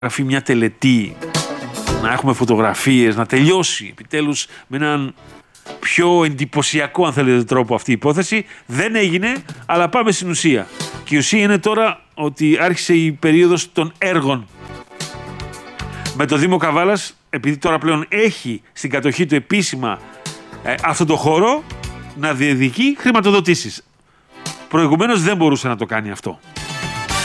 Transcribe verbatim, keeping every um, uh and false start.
γραφεί μια τελετή, να έχουμε φωτογραφίες, να τελειώσει επιτέλους με έναν πιο εντυπωσιακό, αν θέλετε, τρόπο αυτή η υπόθεση. Δεν έγινε, αλλά πάμε στην ουσία. Και η ουσία είναι τώρα ότι άρχισε η περίοδος των έργων. Με το Δήμο Καβάλας, επειδή τώρα πλέον έχει στην κατοχή του επίσημα ε, αυτό το χώρο, να διεκδικεί χρηματοδοτήσεις. Προηγουμένως δεν μπορούσε να το κάνει αυτό.